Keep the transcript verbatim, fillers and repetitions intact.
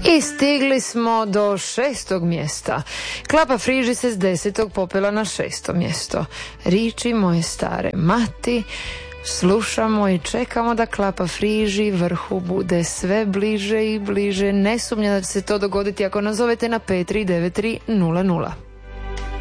I stigli smo do šestog mjesta. Klapa Friži se s desetog popela na šesto mjesto. Riči moje stare mati, slušamo i čekamo da Klapa Friži vrhu bude sve bliže i bliže. Ne sumnjam da će se to dogoditi ako nazovete na pet tri devet tri nula nula.